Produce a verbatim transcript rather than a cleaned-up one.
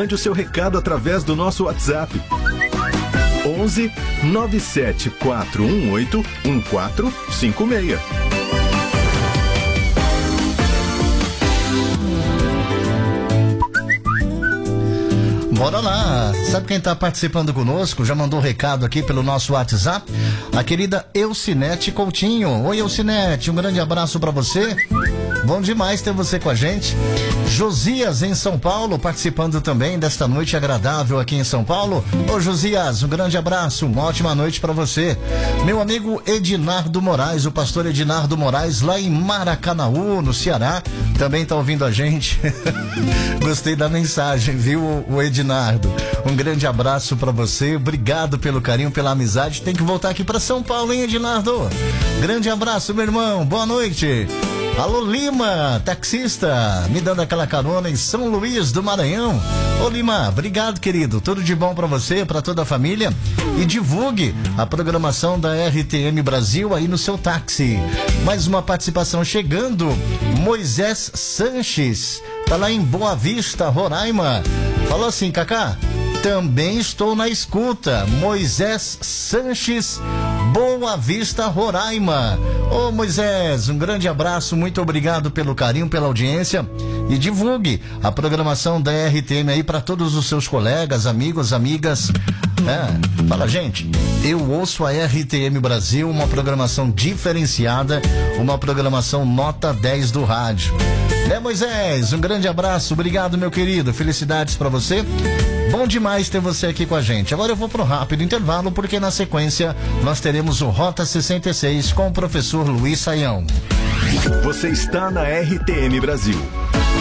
mande o seu recado através do nosso WhatsApp. onze nove sete quatro um oito um quatro cinco seis. Bora lá, sabe quem tá participando conosco? Já mandou recado aqui pelo nosso WhatsApp? A querida Elcinete Coutinho. Oi, Elcinete, um grande abraço pra você. Bom demais ter você com a gente. Josias em São Paulo, participando também desta noite agradável aqui em São Paulo. Ô Josias, um grande abraço, uma ótima noite pra você. Meu amigo Edinardo Moraes, o pastor Edinardo Moraes, lá em Maracanaú, no Ceará, também tá ouvindo a gente. Gostei da mensagem, viu, o Edinardo? Um grande abraço pra você, obrigado pelo carinho, pela amizade. Tem que voltar aqui pra São Paulo, hein, Edinardo? Grande abraço, meu irmão, boa noite. Alô Lima, taxista, me dando aquela carona em São Luís do Maranhão. Ô Lima, obrigado, querido, tudo de bom pra você, pra toda a família, e divulgue a programação da R T M Brasil aí no seu táxi. Mais uma participação chegando, Moisés Sanches, tá lá em Boa Vista, Roraima. Falou assim, Cacá, também estou na escuta. Moisés Sanches, Boa Vista, Roraima. Ô Moisés, um grande abraço, muito obrigado pelo carinho, pela audiência, e divulgue a programação da R T M aí para todos os seus colegas, amigos, amigas. É, fala, gente, eu ouço a R T M Brasil, uma programação diferenciada, uma programação nota dez do rádio. Né, Moisés? Um grande abraço, obrigado, meu querido, felicidades para você. Bom demais ter você aqui com a gente. Agora eu vou pro rápido intervalo, porque na sequência nós teremos o Rota sessenta e seis com o professor Luiz Saião. Você está na R T M Brasil.